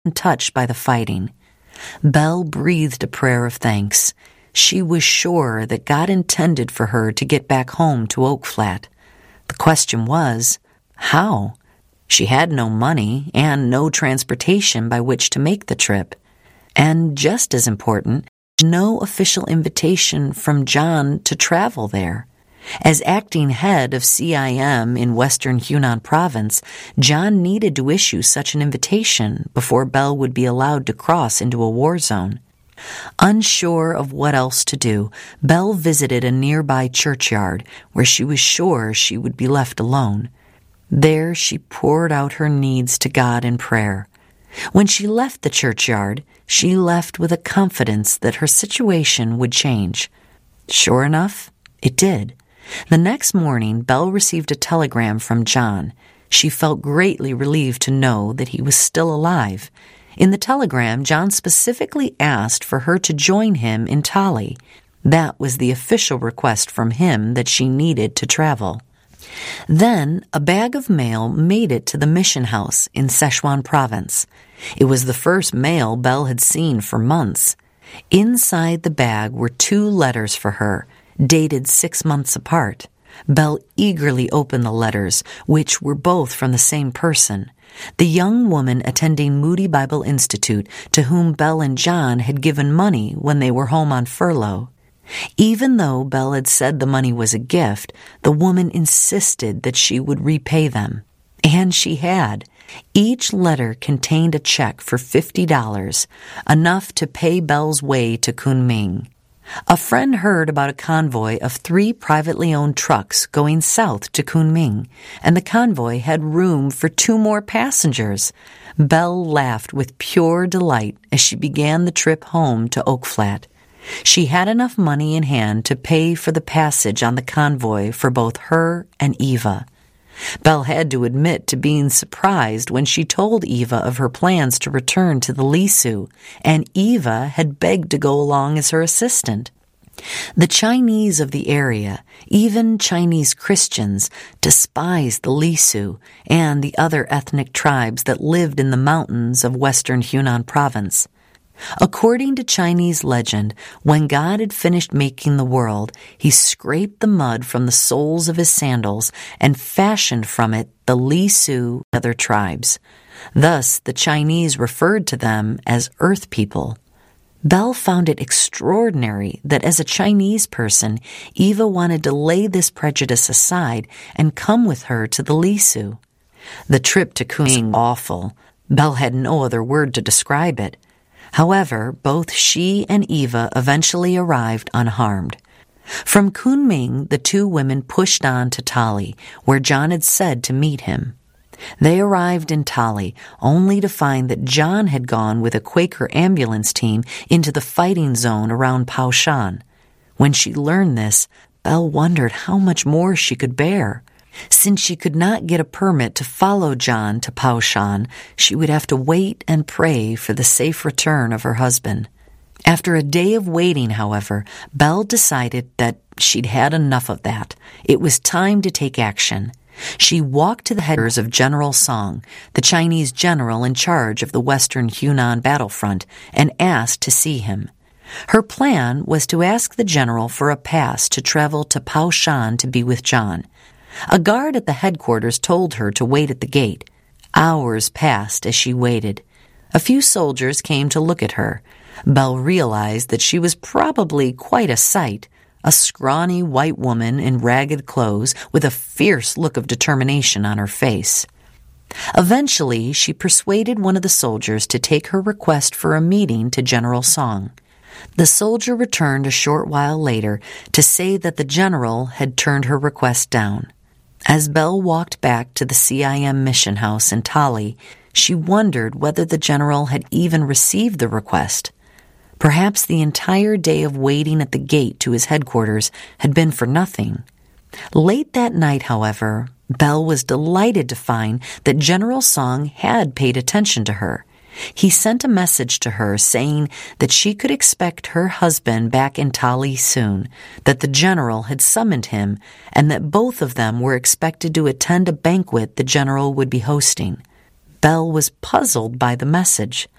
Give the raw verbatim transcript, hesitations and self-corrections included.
touched by the fighting. Belle breathed a prayer of thanks. She was sure that God intended for her to get back home to Oak Flat. The question was, how? She had no money and no transportation by which to make the trip. And just as important, no official invitation from John to travel there. As acting head of C I M in Western Hunan Province, John needed to issue such an invitation before Belle would be allowed to cross into a war zone. Unsure of what else to do, Belle visited a nearby churchyard where she was sure she would be left alone. There she poured out her needs to God in prayer. When she left the churchyard, she left with a confidence that her situation would change. Sure enough, it did. The next morning, Belle received a telegram from John. She felt greatly relieved to know that he was still alive. In the telegram, John specifically asked for her to join him in Tali. That was the official request from him that she needed to travel. Then, a bag of mail made it to the mission house in Sichuan Province. It was the first mail Belle had seen for months. Inside the bag were two letters for her, dated six months apart. Belle eagerly opened the letters, which were both from the same person, the young woman attending Moody Bible Institute to whom Belle and John had given money when they were home on furlough. Even though Belle had said the money was a gift, the woman insisted that she would repay them. And she had. Each letter contained a check for fifty dollars, enough to pay Belle's way to Kunming. A friend heard about a convoy of three privately owned trucks going south to Kunming, and the convoy had room for two more passengers. Belle laughed with pure delight as she began the trip home to Oak Flat. She had enough money in hand to pay for the passage on the convoy for both her and Eva. Belle had to admit to being surprised when she told Eva of her plans to return to the Lisu, and Eva had begged to go along as her assistant. The Chinese of the area, even Chinese Christians, despised the Lisu and the other ethnic tribes that lived in the mountains of Western Hunan Province. According to Chinese legend, when God had finished making the world, he scraped the mud from the soles of his sandals and fashioned from it the Lisu and other tribes. Thus, the Chinese referred to them as Earth People. Belle found it extraordinary that as a Chinese person, Eva wanted to lay this prejudice aside and come with her to the Lisu. The trip to Kunming was awful. Belle had no other word to describe it. However, both she and Eva eventually arrived unharmed. From Kunming, the two women pushed on to Tali, where John had said to meet him. They arrived in Tali, only to find that John had gone with a Quaker ambulance team into the fighting zone around Paoshan. When she learned this, Belle wondered how much more she could bear. Since she could not get a permit to follow John to Paoshan, she would have to wait and pray for the safe return of her husband. After a day of waiting, however, Belle decided that she'd had enough of that. It was time to take action. She walked to the headquarters of General Song, the Chinese general in charge of the Western Hunan battlefront, and asked to see him. Her plan was to ask the general for a pass to travel to Paoshan to be with John. A guard at the headquarters told her to wait at the gate. Hours passed as she waited. A few soldiers came to look at her. Belle realized that she was probably quite a sight, a scrawny white woman in ragged clothes with a fierce look of determination on her face. Eventually, she persuaded one of the soldiers to take her request for a meeting to General Song. The soldier returned a short while later to say that the general had turned her request down. As Belle walked back to the C I M mission house in Tali, she wondered whether the general had even received the request. Perhaps the entire day of waiting at the gate to his headquarters had been for nothing. Late that night, however, Belle was delighted to find that General Song had paid attention to her. He sent a message to her saying that she could expect her husband back in Tali soon, that the general had summoned him, and that both of them were expected to attend a banquet the general would be hosting. Belle was puzzled by the message.